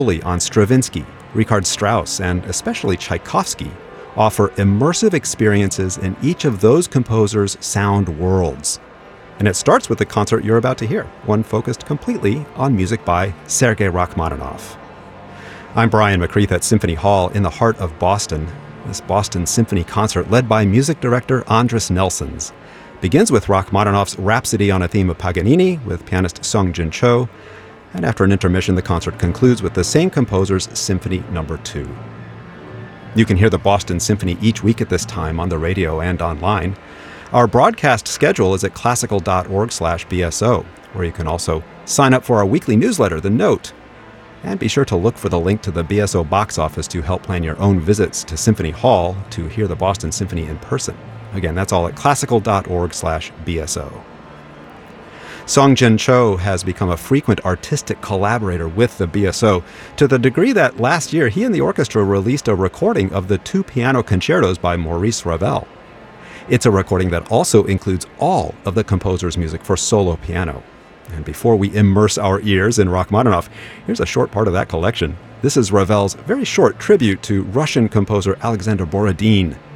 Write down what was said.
on Stravinsky, Richard Strauss, and especially Tchaikovsky offer immersive experiences in each of those composers' sound worlds. And it starts with the concert you're about to hear, one focused completely on music by Sergei Rachmaninoff. I'm Brian McCreath at Symphony Hall in the heart of Boston. This Boston Symphony concert, led by music director Andris Nelsons, begins with Rachmaninoff's Rhapsody on a Theme of Paganini with pianist Seong-Jin Cho, and after an intermission, the concert concludes with the same composer's Symphony No. 2. You can hear the Boston Symphony each week at this time on the radio and online. Our broadcast schedule is at classical.org/BSO, where you can also sign up for our weekly newsletter, The Note. And be sure to look for the link to the BSO box office to help plan your own visits to Symphony Hall to hear the Boston Symphony in person. Again, that's all at classical.org/BSO. Seong-Jin Cho has become a frequent artistic collaborator with the BSO, to the degree that last year he and the orchestra released a recording of the 2 piano concertos by Maurice Ravel. It's a recording that also includes all of the composer's music for solo piano. And before we immerse our ears in Rachmaninoff, here's a short part of that collection. This is Ravel's very short tribute to Russian composer Alexander Borodin.